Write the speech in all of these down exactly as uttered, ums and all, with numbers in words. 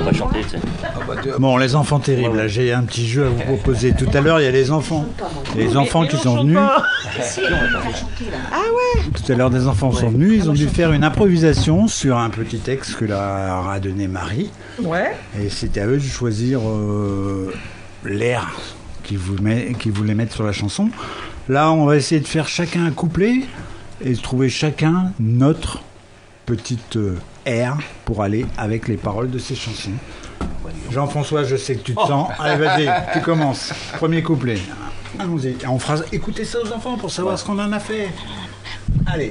pas chanter, tu sais. Bon, les enfants terribles, là, j'ai un petit jeu à vous proposer. Tout à l'heure, il y a les enfants. Les enfants qui sont venus. Ah ouais. Tout à l'heure, des enfants sont venus. Ils ont dû faire une improvisation sur un petit texte que leur a donné Marie. Ouais. Et c'était à eux de choisir euh, l'air qu'ils voulaient, qu'ils voulaient mettre sur la chanson. Là, on va essayer de faire chacun un couplet et de trouver chacun notre petite euh, air pour aller avec les paroles de ces chansons. Jean-François, je sais que tu te sens. Allez, vas-y, tu commences. Premier couplet. Allons-y. On fera écouter ça aux enfants pour savoir ce qu'on en a fait. Allez.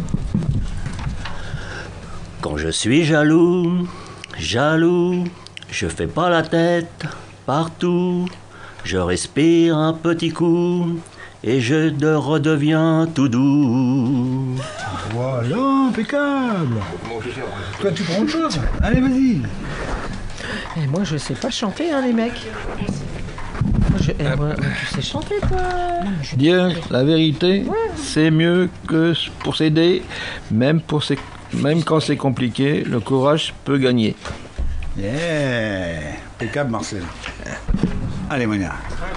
Quand je suis jaloux, jaloux, je fais pas la tête partout. Je respire un petit coup et je de redeviens tout doux. Voilà, impeccable. Toi, tu prends autre chose. Allez, vas-y. Et moi, je sais pas chanter, hein, les mecs. Moi, je, eh, moi, tu sais chanter, toi. Dire la vérité, ouais. C'est mieux que pour s'aider, même, pour ses, même quand c'est compliqué, le courage peut gagner. Yeah. Impeccable, Marcel. Allez, Monia.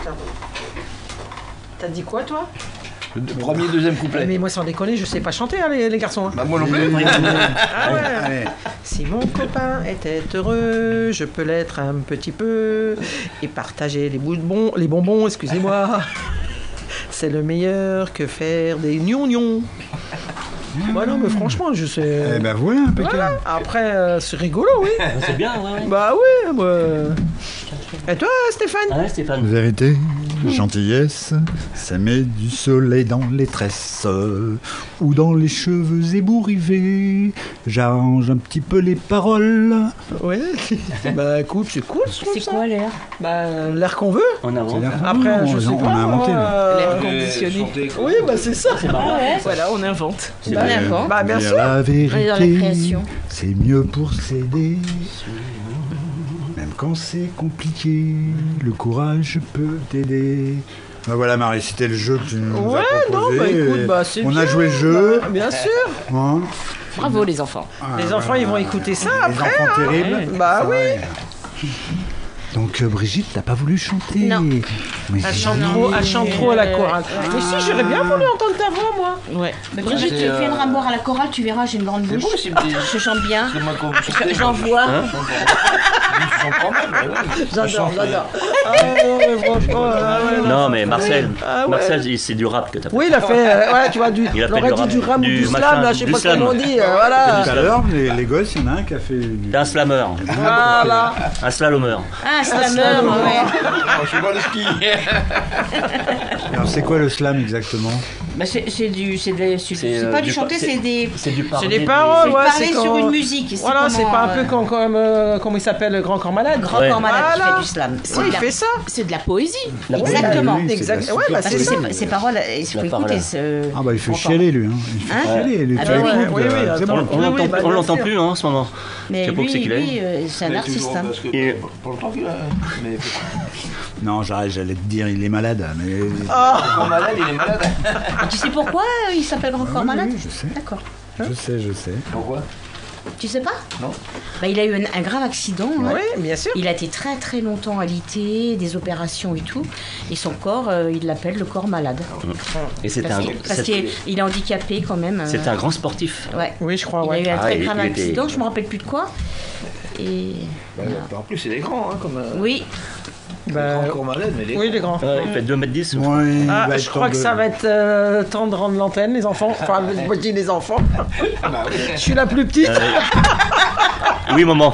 T'as dit quoi, toi? Le premier, deuxième couplet. Mais moi, sans déconner, je sais pas chanter, hein, les, les garçons. Hein. Bah, moi non plus. Ah ouais. Allez. Si mon copain était heureux, je peux l'être un petit peu et partager les, bonbons, les bonbons, excusez-moi. C'est le meilleur que faire des gnons-gnons. Voilà, mais franchement, je sais. Eh ben voilà, impeccable. Voilà. Après, euh, c'est rigolo, oui. C'est bien, ouais. Bah oui, moi. Et toi, Stéphane? Ah ouais, Stéphane. Vérité, gentillesse, ça met du soleil dans les tresses ou dans les cheveux ébouriffés. J'arrange un petit peu les paroles. Ouais. Bah écoute, c'est cool. C'est quoi l'air? Bah l'air qu'on veut. On invente. Après, je on, sais on pas. a inventé. Euh, l'air conditionné. Oui, bah c'est ça. C'est marrant. Ah ouais. Voilà, on invente. C'est bah, d'accord. Bah bien sûr. La vérité, on est dans la création. C'est mieux pour s'aider. Même quand c'est compliqué, le courage peut t'aider. Ben voilà, Marie, c'était le jeu que tu nous ouais, as proposé. Non, bah écoute, bah c'est On bien. a joué le jeu. Bah, bien sûr. Hein. Bravo les enfants. Ah, les voilà. enfants, ils vont écouter ça les après. Les enfants hein. terribles. Ouais. Bah oui. Ouais. Donc euh, Brigitte, t'as pas voulu chanter. Non. Mais elle chante trop, elle chante trop à la chorale. Ouais. Mais si, j'aurais bien voulu entendre ta voix, moi. Ouais. Bah, Brigitte, tu euh... viendras boire à la chorale, tu verras, j'ai une grande bouche. Bon, je chante bien. J'en vois. Hein j'adore, j'adore. Ah, ouais, franchement, ah, ouais, non, mais Marcel, ah, ouais. Marcel, c'est du rap que t'as fait. Oui, il a fait, euh, ouais, tu vois, du, il a fait du, rap, du rap, du, du slam, machin, là, je sais pas slam. comment on dit, euh, voilà. Tout à l'heure, les, les gosses, il y en a un qui a fait. Du... T'es un slammer. Voilà. Un slalomeur. Ah, un slammer, ouais. Je suis pas le ski. Alors, c'est quoi le slam exactement? Bah c'est, c'est du c'est, de, c'est, c'est euh, pas du du chanter, c'est, c'est des c'est du parler, c'est des paroles, c'est ouais, parler c'est quand... sur une musique. C'est voilà, comment, c'est pas un peu euh... comme, comme euh, comment il s'appelle, le Grand Corps Malade. Grand ouais. Corps Malade voilà. qui fait du slam. C'est oui, il la... fait ça. C'est de la poésie. La exactement. Oui, oui, exact. Ouais, bah, parce c'est que ça. ces, ces paroles, il faut écouter. Ce... Ah bah il fait chialer lui. Hein. Il fait hein chialer. Les ah bah oui, oui, oui, c'est bon. On l'entend, oui, bah, on l'entend plus hein, en ce moment. Mais je sais pas lui, que c'est qu'il lui euh, c'est un artiste. Hein. Et... Pour le temps qu'il a... Mais... Non, j'arrête, j'allais te dire, il est malade. Mais... Oh, malade, il est malade. Et tu sais pourquoi il s'appelle Grand Corps oui, Malade? Oui, je sais. D'accord. Je sais, je sais. Pourquoi? Tu sais pas? Non. Bah, il a eu un, un grave accident. Oui, hein. bien sûr. Il a été très très longtemps alité, des opérations et tout. Et son corps, euh, il l'appelle le corps malade. Et c'est parce un. qu'il, parce qu'il est, il est handicapé quand même. C'est euh... un grand sportif. Ouais. Oui, je crois. Il ouais. a eu un ah, très il, grave il accident, était... je me rappelle plus de quoi. Et. Bah, voilà. En plus, il est grand, hein, comme. Euh... Oui. Bah, encore malade, mais il est oui, il est grand. Ouais, il fait deux mètres dix. Ouais, ah, je crois que de... ça va être euh, temps de rendre l'antenne, les enfants. Enfin, je dis les enfants. Bah, oui. Je suis la plus petite. Euh... Oui, maman.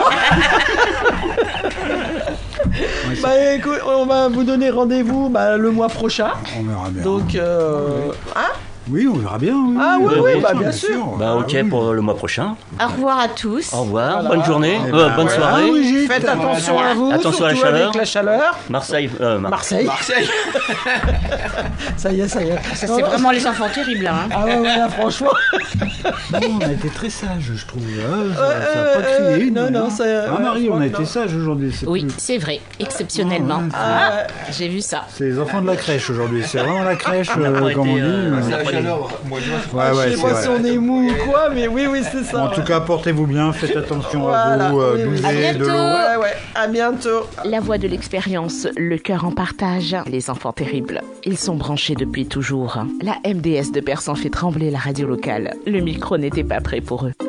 Bah écoute, on va vous donner rendez-vous bah, le mois prochain. On verra bien. Donc, euh... hein? Oui, on verra bien. Oui, ah oui, oui, oui, oui bah, bien, bien sûr. sûr. Bah ok, ah, oui. pour le mois prochain. Au revoir à tous. Au revoir, voilà. Bonne journée, Eh euh, ben, bonne voilà. soirée. Ah, oui, faites attention à vous, attention à la surtout chaleur. avec la chaleur. Marseille. Euh, Mar- Marseille. Marseille. Ça y est, ça y est. Ça, c'est vraiment les enfants terribles là. Hein. Ah ouais, ouais, là, franchement. Non, on a été très sages, je trouve. Ah, ça, euh, ça a pas crié. non, non, c'est... Ah, Marie, on a été sages aujourd'hui. C'est Oui, plus... c'est vrai, exceptionnellement. Oh, ah, j'ai vu ça. C'est les enfants de la crèche aujourd'hui. C'est vraiment la crèche, On n'a pas euh, comme été, on dit. euh, mais- on n'a pas été- Ouais, ouais, Je sais c'est pas vrai. si on est mou ou quoi, mais oui, oui, c'est ça. En tout cas, portez-vous bien, faites attention Voilà, à vous, euh, oui, oui. buvez À de bientôt. l'eau. Ouais, ouais, à bientôt. La voix de l'expérience, le cœur en partage, les enfants terribles. Ils sont branchés depuis toujours. La M D S de Persan fait trembler la radio locale. Le micro n'était pas prêt pour eux.